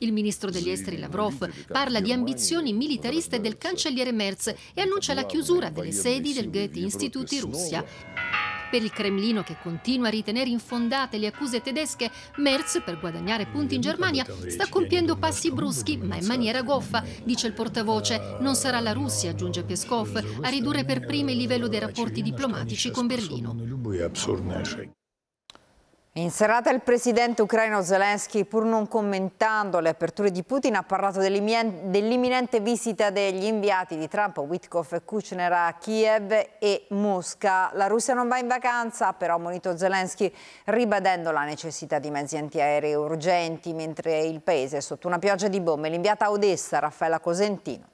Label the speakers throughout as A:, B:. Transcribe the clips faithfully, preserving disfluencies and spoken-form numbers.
A: Il ministro degli esteri Lavrov parla di ambizioni militariste del cancelliere Merz e annuncia la chiusura delle sedi del Goethe-Institut in Russia. Per il Cremlino, che continua a ritenere infondate le accuse tedesche, Merz, per guadagnare punti in Germania, sta compiendo passi bruschi, ma in maniera goffa, dice il portavoce. Non sarà la Russia, aggiunge Peskov, a ridurre per prima il livello dei rapporti diplomatici con Berlino.
B: In serata il presidente ucraino Zelensky, pur non commentando le aperture di Putin, ha parlato dell'imminente visita degli inviati di Trump, Witkoff e Kushner a Kiev e Mosca. La Russia non va in vacanza, però ha ammonito Zelensky, ribadendo la necessità di mezzi antiaerei urgenti, mentre il paese è sotto una pioggia di bombe. L'inviata a Odessa, Raffaella Cosentino.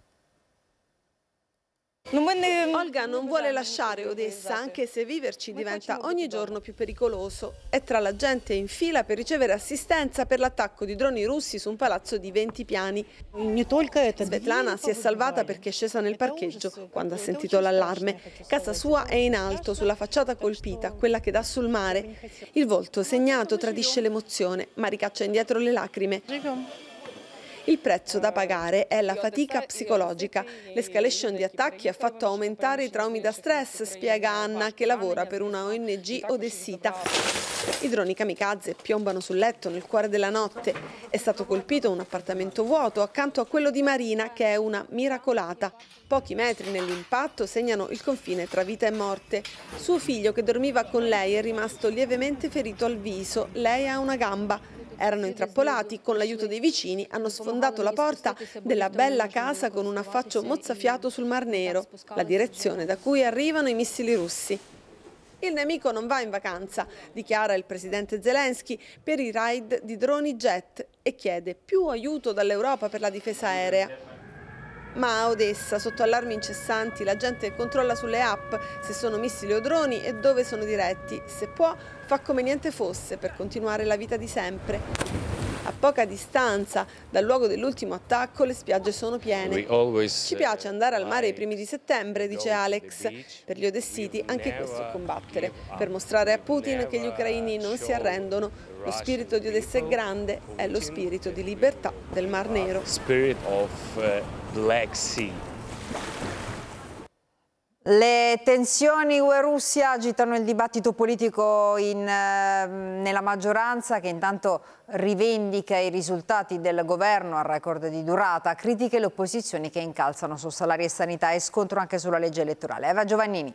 C: Olga non vuole lasciare Odessa, anche se viverci diventa ogni giorno più pericoloso. È tra la gente in fila per ricevere assistenza per l'attacco di droni russi su un palazzo di venti piani. Svetlana si è salvata perché è scesa nel parcheggio quando ha sentito l'allarme. Casa sua è in alto, sulla facciata colpita, quella che dà sul mare. Il volto segnato tradisce l'emozione, ma ricaccia indietro le lacrime. Il prezzo da pagare è la fatica psicologica. L'escalation di attacchi ha fatto aumentare i traumi da stress, spiega Anna, che lavora per una O N G odessita. I droni kamikaze piombano sul letto nel cuore della notte. È stato colpito un appartamento vuoto accanto a quello di Marina, che è una miracolata. Pochi metri nell'impatto segnano il confine tra vita e morte. Suo figlio, che dormiva con lei, è rimasto lievemente ferito al viso. Lei ha una gamba. Erano intrappolati, con l'aiuto dei vicini hanno sfondato la porta della bella casa con un affaccio mozzafiato sul Mar Nero, la direzione da cui arrivano i missili russi. Il nemico non va in vacanza, dichiara il presidente Zelensky, per i raid di droni jet e chiede più aiuto dall'Europa per la difesa aerea. Ma a Odessa, sotto allarmi incessanti, la gente controlla sulle app se sono missili o droni e dove sono diretti. Se può, fa come niente fosse per continuare la vita di sempre. A poca distanza dal luogo dell'ultimo attacco le spiagge sono piene. Ci piace andare al mare ai primi di settembre, dice Alex. Per gli odessiti anche questo è combattere, per mostrare a Putin che gli ucraini non si arrendono. Lo spirito di Odessa è grande, è lo spirito di libertà del Mar Nero.
B: Le tensioni U E-Russia agitano il dibattito politico in, eh, nella maggioranza, che intanto rivendica i risultati del governo al record di durata, critiche le opposizioni che incalzano su salari e sanità e scontro anche sulla legge elettorale. Eva Giovannini.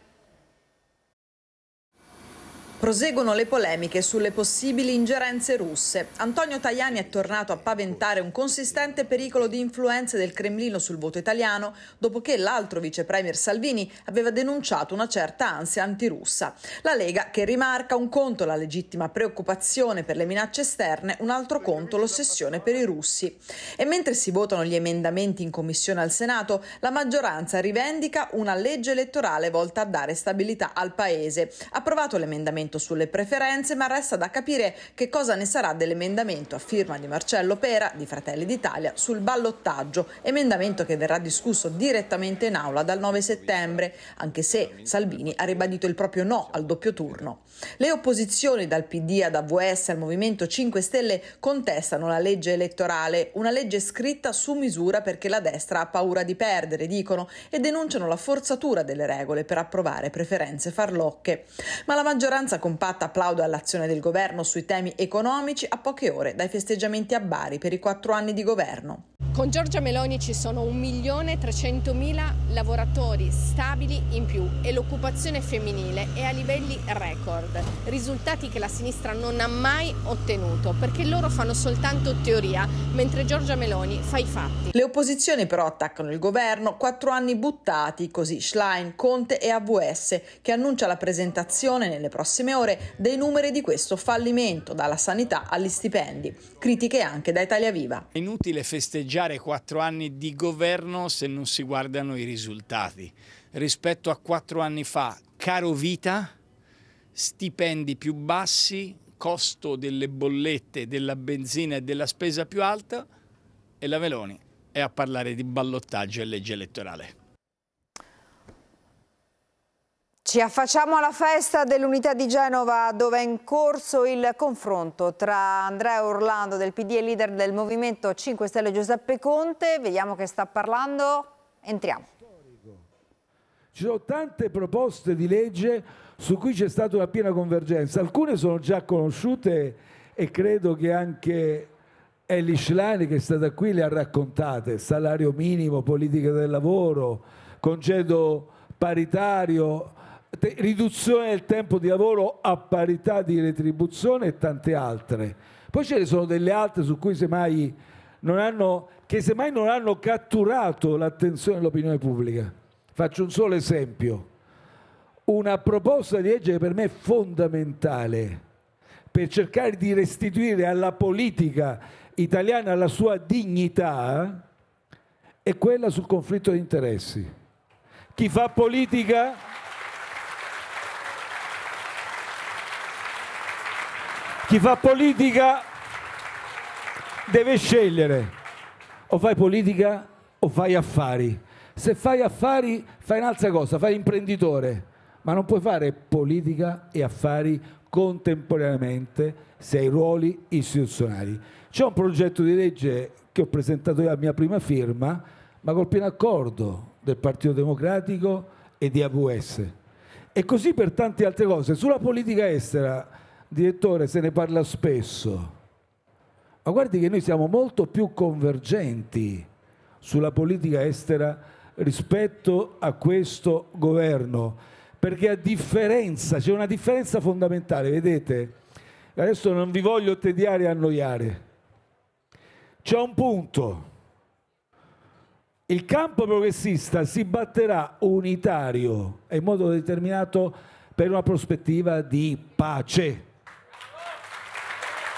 D: Proseguono le polemiche sulle possibili ingerenze russe. Antonio Tajani è tornato a paventare un consistente pericolo di influenze del Cremlino sul voto italiano dopo che l'altro vice premier Salvini aveva denunciato una certa ansia antirussa. La Lega, che rimarca un conto la legittima preoccupazione per le minacce esterne, un altro conto l'ossessione per i russi. E mentre si votano gli emendamenti in commissione al Senato, la maggioranza rivendica una legge elettorale volta a dare stabilità al Paese. Approvato l'emendamento sulle preferenze, ma resta da capire che cosa ne sarà dell'emendamento a firma di Marcello Pera di Fratelli d'Italia sul ballottaggio, emendamento che verrà discusso direttamente in aula dal nove settembre, anche se Salvini ha ribadito il proprio no al doppio turno. Le opposizioni, dal P D ad A V S al Movimento cinque Stelle, contestano la legge elettorale, una legge scritta su misura perché la destra ha paura di perdere, dicono, e denunciano la forzatura delle regole per approvare preferenze farlocche. Ma la maggioranza compatta applaude all'azione del governo sui temi economici a poche ore dai festeggiamenti a Bari per i quattro anni di governo.
E: Con Giorgia Meloni ci sono un milione trecentomila lavoratori stabili in più e l'occupazione femminile è a livelli record, risultati che la sinistra non ha mai ottenuto perché loro fanno soltanto teoria, mentre Giorgia Meloni fa i fatti.
D: Le opposizioni però attaccano il governo, quattro anni buttati, così Schlein, Conte e A V S, che annuncia la presentazione nelle prossime ore dei numeri di questo fallimento, dalla sanità agli stipendi. Critiche anche da Italia Viva.
F: È inutile festeggiare quattro anni di governo se non si guardano i risultati. Rispetto a quattro anni fa, caro vita, stipendi più bassi, costo delle bollette, della benzina e della spesa più alta, e la Meloni è a parlare di ballottaggio e legge elettorale.
B: Ci affacciamo alla festa dell'Unità di Genova, dove è in corso il confronto tra Andrea Orlando del P D e leader del Movimento cinque Stelle Giuseppe Conte. Vediamo che sta parlando. Entriamo.
G: Ci sono tante proposte di legge su cui c'è stata una piena convergenza. Alcune sono già conosciute e credo che anche Elly Schlein, che è stata qui, le ha raccontate. Salario minimo, politica del lavoro, congedo paritario, riduzione del tempo di lavoro a parità di retribuzione e tante altre. Poi ce ne sono delle altre su cui semmai non hanno, che semmai non hanno catturato l'attenzione dell'opinione pubblica. Faccio un solo esempio. Una proposta di legge che per me è fondamentale per cercare di restituire alla politica italiana la sua dignità è quella sul conflitto di interessi. Chi fa politica Chi fa politica deve scegliere, o fai politica o fai affari. Se fai affari fai un'altra cosa, fai imprenditore, ma non puoi fare politica e affari contemporaneamente se hai ruoli istituzionali. C'è un progetto di legge che ho presentato io a mia prima firma, ma col pieno accordo del Partito Democratico e di A V S. E così per tante altre cose. Sulla politica estera, direttore, se ne parla spesso, ma guardi che noi siamo molto più convergenti sulla politica estera rispetto a questo governo, perché a differenza, c'è una differenza fondamentale, vedete, adesso non vi voglio tediare e annoiare, c'è un punto, il campo progressista si batterà unitario e in modo determinato per una prospettiva di pace.